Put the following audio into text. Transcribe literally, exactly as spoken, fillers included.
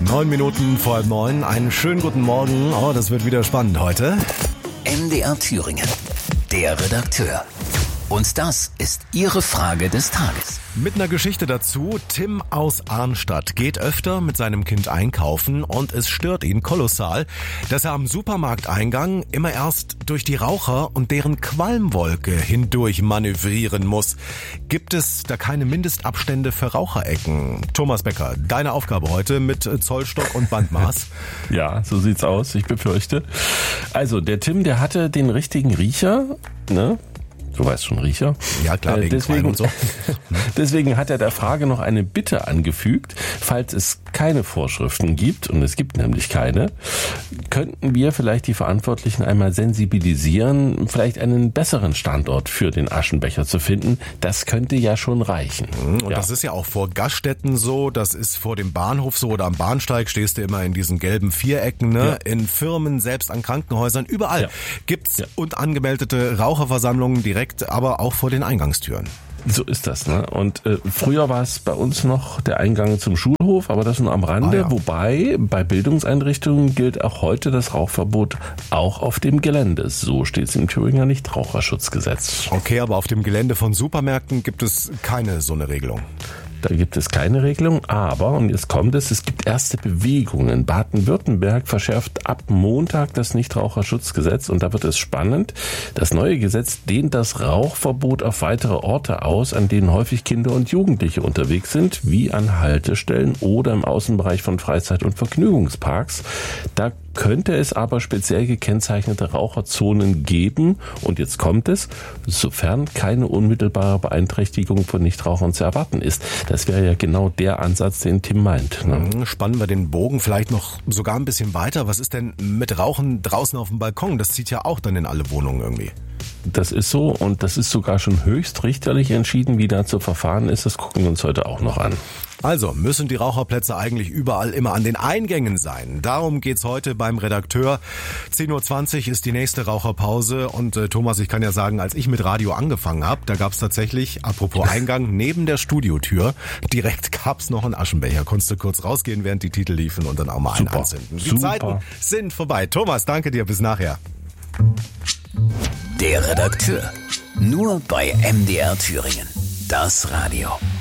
Neun Minuten vor halb neun. Einen schönen guten Morgen. Oh, das wird wieder spannend heute. M D R Thüringen, der Redakteur. Und das ist Ihre Frage des Tages. Mit einer Geschichte dazu. Tim aus Arnstadt geht öfter mit seinem Kind einkaufen und es stört ihn kolossal, dass er am Supermarkteingang immer erst durch die Raucher und deren Qualmwolke hindurch manövrieren muss. Gibt es da keine Mindestabstände für Raucherecken? Thomas Becker, deine Aufgabe heute mit Zollstock und Bandmaß. Ja, so sieht's aus, ich befürchte. Also, der Tim, der hatte den richtigen Riecher, ne? Du weißt schon, Riecher. Ja, klar, wegen deswegen, und so. deswegen hat er der Frage noch eine Bitte angefügt. Falls es keine Vorschriften gibt, und es gibt nämlich keine, könnten wir vielleicht die Verantwortlichen einmal sensibilisieren, vielleicht einen besseren Standort für den Aschenbecher zu finden. Das könnte ja schon reichen. Und ja. Das ist ja auch vor Gaststätten so, das ist vor dem Bahnhof so oder am Bahnsteig stehst du immer in diesen gelben Vierecken, ne? Ja. In Firmen, selbst an Krankenhäusern, überall ja. gibt's ja. und angemeldete Raucherversammlungen direkt, aber auch vor den Eingangstüren. So ist das, ne? Und äh, früher war es bei uns noch der Eingang zum Schulhof, aber das nur am Rande. Ah, ja. Wobei bei Bildungseinrichtungen gilt auch heute das Rauchverbot auch auf dem Gelände. So steht es im Thüringer Nichtraucherschutzgesetz. Okay, aber auf dem Gelände von Supermärkten gibt es keine so eine Regelung. Da gibt es keine Regelung, aber, und jetzt kommt es, es gibt erste Bewegungen. Baden-Württemberg verschärft ab Montag das Nichtraucherschutzgesetz und da wird es spannend. Das neue Gesetz dehnt das Rauchverbot auf weitere Orte aus, an denen häufig Kinder und Jugendliche unterwegs sind, wie an Haltestellen oder im Außenbereich von Freizeit- und Vergnügungsparks. Da könnte es aber speziell gekennzeichnete Raucherzonen geben. Und jetzt kommt es, sofern keine unmittelbare Beeinträchtigung von Nichtrauchern zu erwarten ist. Das wäre ja genau der Ansatz, den Tim meint. Ne? Spannen wir den Bogen vielleicht noch sogar ein bisschen weiter. Was ist denn mit Rauchen draußen auf dem Balkon? Das zieht ja auch dann in alle Wohnungen irgendwie. Das ist so und das ist sogar schon höchstrichterlich entschieden, wie da zu verfahren ist. Das gucken wir uns heute auch noch an. Also müssen die Raucherplätze eigentlich überall immer an den Eingängen sein. Darum geht's heute beim Redakteur. zehn Uhr zwanzig ist die nächste Raucherpause. Und äh, Thomas, ich kann ja sagen, als ich mit Radio angefangen habe, da gab's tatsächlich, apropos Eingang, neben der Studiotür, direkt gab's noch einen Aschenbecher. Konntest du kurz rausgehen, während die Titel liefen und dann auch mal einen Super. anzünden. Die Super. Zeiten sind vorbei. Thomas, danke dir. Bis nachher. Der Redakteur. Nur bei M D R Thüringen. Das Radio.